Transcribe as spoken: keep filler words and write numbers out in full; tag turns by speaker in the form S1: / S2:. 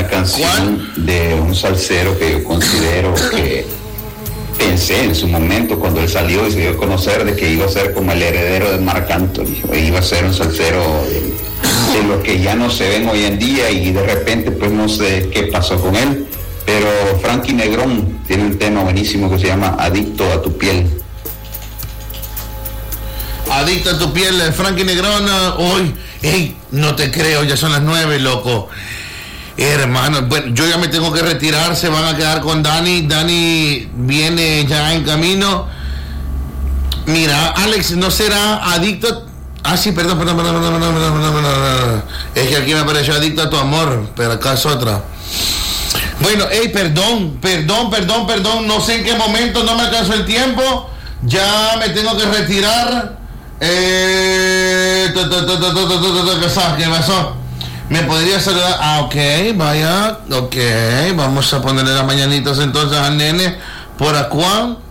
S1: una canción ¿Cuál? De un salsero que yo considero que pensé en su momento cuando él salió y se dio a conocer de que iba a ser como el heredero de Marc Anthony, iba a ser un salsero de, de los que ya no se ven hoy en día, y de repente pues no sé qué pasó con él, pero Frankie Negrón tiene un tema buenísimo que se llama Adicto a tu piel.
S2: Adicto a tu piel, Frankie Negrón. Hoy, hey, no te creo, ya son las nueve, loco. Hermano, bueno, yo ya me tengo que retirar, se van a quedar con Dani. Dani viene ya en camino. Mira, Alex, ¿no será adicto? Ah, sí, perdón, perdón, perdón, perdón, perdón, perdón, perdón, perdón. Es que aquí me apareció adicto a tu amor, pero acá es otra. Bueno, hey, perdón, perdón, perdón, perdón, no sé en qué momento, no me alcanzó el tiempo. Ya me tengo que retirar. Eh, ¿Qué pasó? ¿Me podría saludar? Ah, ok, vaya, ok, vamos a ponerle las mañanitas entonces al nene por Acuán.